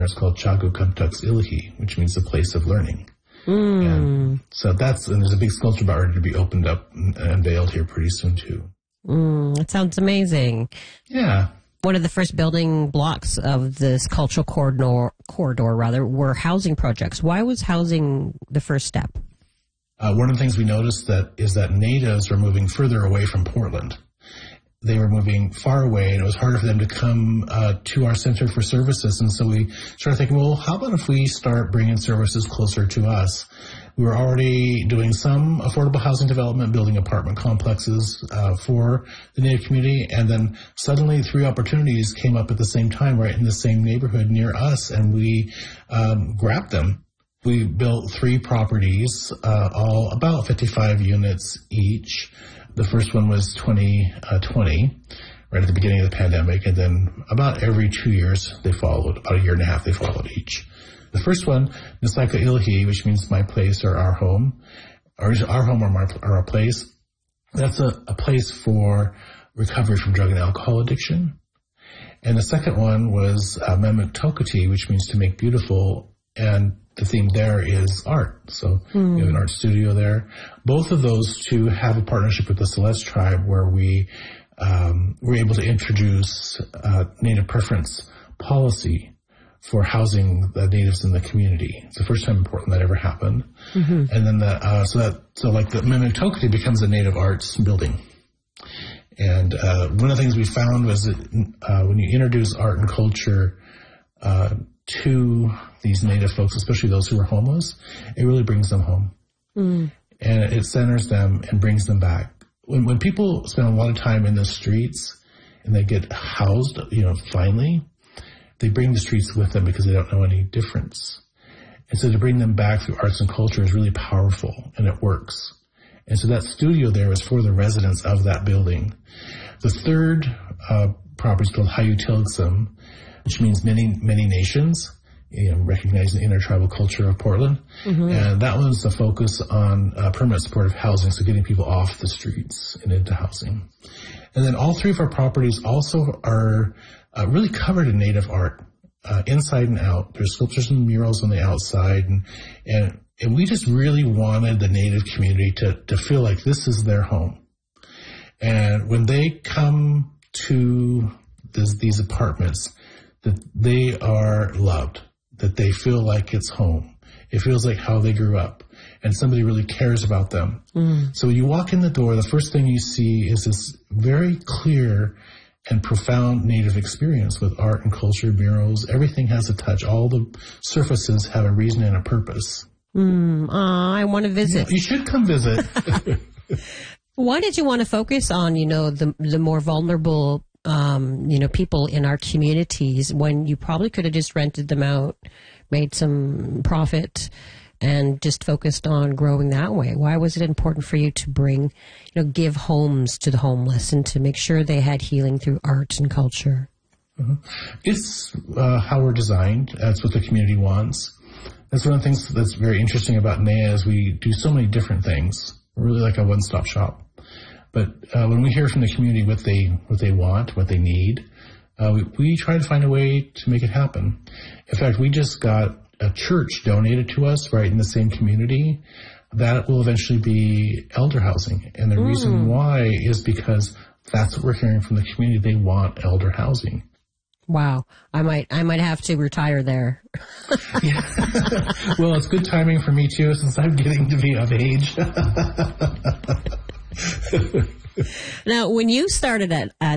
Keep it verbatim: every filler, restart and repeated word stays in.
It's called Chagukumtuks Ilhi, which means the place of learning. Mm. And so that's, and there's a big sculpture about her to be opened up and unveiled here pretty soon too. Mm, that sounds amazing. Yeah. One of the first building blocks of this cultural corridor, corridor rather, were housing projects. Why was housing the first step? Uh, one of the things we noticed that is that natives were moving further away from Portland. They were moving far away, and it was harder for them to come uh, to our center for services. And so we started thinking, well, how about if we start bringing services closer to us? We were already doing some affordable housing development, building apartment complexes uh, for the Native community, and then suddenly three opportunities came up at the same time, right in the same neighborhood near us, and we um, grabbed them. We built three properties, uh, all about fifty-five units each. The first one was twenty twenty, right at the beginning of the pandemic, and then about every two years they followed, about a year and a half they followed each. The first one, Nasaika Ilhi, which means my place or our home, or our home or, my, or our place, that's a, a place for recovery from drug and alcohol addiction. And the second one was uh, Memuk Tokati, which means to make beautiful, and the theme there is art. So mm. we have an art studio there. Both of those two have a partnership with the Celeste tribe where we um, were able to introduce uh, Native preference policy for housing the natives in the community. It's the first time in Portland that ever happened. Mm-hmm. And then the, uh, so that, so like the Memuk Tokati becomes a Native arts building. And uh, one of the things we found was that uh, when you introduce art and culture uh, to these Native folks, especially those who are homeless, it really brings them home. Mm. And it centers them and brings them back. When when people spend a lot of time in the streets and they get housed, you know, finally, they bring the streets with them because they don't know any difference. And so to bring them back through arts and culture is really powerful, and it works. And so that studio there is for the residents of that building. The third uh, property is called Hayutilgsum, which means many, many nations, you know, recognizing the intertribal culture of Portland. Mm-hmm. And that one's the focus on uh, permanent supportive housing, so getting people off the streets and into housing. And then all three of our properties also are uh, really covered in Native art, uh, inside and out. There's sculptures and murals on the outside, and and and we just really wanted the Native community to, to feel like this is their home. And when they come to this, these apartments, that they are loved, that they feel like it's home. It feels like how they grew up, and somebody really cares about them. Mm. So when you walk in the door, the first thing you see is this very clear and profound Native experience with art and culture, murals. Everything has a touch. All the surfaces have a reason and a purpose. Mm, uh, I want to visit. You, you should come visit. Why did you want to focus on, you know, the the more vulnerable, um, you know, people in our communities when you probably could have just rented them out, made some profit, and just focused on growing that way? Why was it important for you to bring, you know, give homes to the homeless and to make sure they had healing through art and culture? Mm-hmm. It's uh, how we're designed. That's what the community wants. That's one of the things that's very interesting about N A A is we do so many different things. We're really like a one-stop shop. But uh, when we hear from the community what they what they want, what they need, uh, we, we try to find a way to make it happen. In fact, we just got a church donated to us right in the same community. That will eventually be elder housing. And the mm. reason why is because that's what we're hearing from the community. They want elder housing. Wow. I might I might have to retire there. Yeah. Well, it's good timing for me too, since I'm getting to be of age. Now, when you started at, at